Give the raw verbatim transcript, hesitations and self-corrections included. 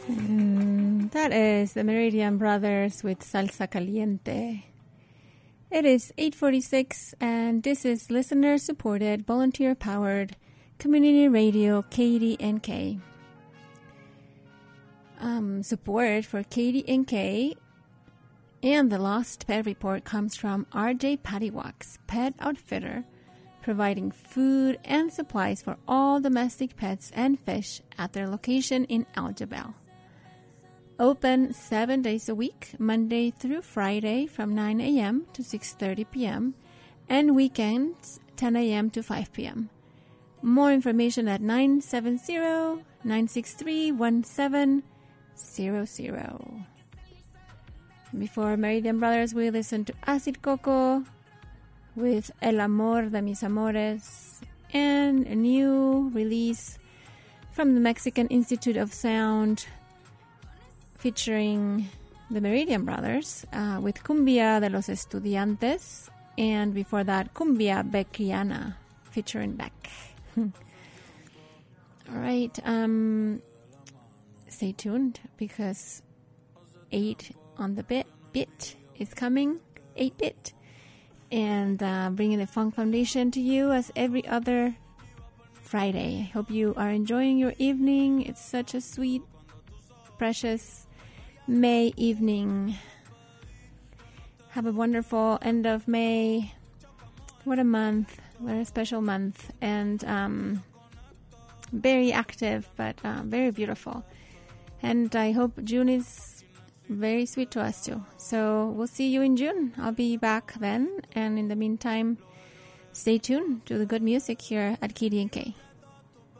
And that is the Meridian Brothers with Salsa Caliente. It is eight forty-six, and this is listener-supported, volunteer-powered community radio K D N K. Um, support for K D N K and the Lost Pet Report comes from R J Pattywalks, Pet Outfitter, providing food and supplies for all domestic pets and fish at their location in Aljabal. Open seven days a week, Monday through Friday from nine a.m. to six thirty p.m. and weekends ten a.m. to five p.m. More information at nine seven zero, nine six three, one seven zero zero. Before Meridian Brothers, we listened to Acid Coco with El Amor de Mis Amores, and a new release from the Mexican Institute of Sound featuring the Meridian Brothers uh, with Cumbia de los Estudiantes, and before that Cumbia Beckiana featuring Beck. All right, um, stay tuned because eight on the bit bit is coming, eight bit, and uh, bringing the Funk Foundation to you as every other Friday. I hope you are enjoying your evening. It's such a sweet, precious May evening. Have a wonderful end of May. What a month. What a special month. And um, very active, but uh, very beautiful. And I hope June is very sweet to us too. So we'll see you in June. I'll be back then. And in the meantime, stay tuned to the good music here at K D N K.